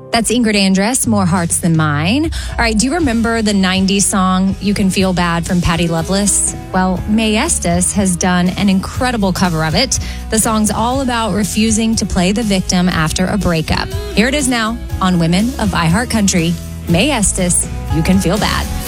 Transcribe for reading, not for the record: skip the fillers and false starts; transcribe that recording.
That's Ingrid Andress, More Hearts Than Mine. All right, do you remember the 90s song, You Can Feel Bad from Patti Loveless? Well, Mae Estes has done an incredible cover of it. The song's all about refusing to play the victim after a breakup. Here it is now on Women of iHeart Country. Mae Estes, You Can Feel Bad.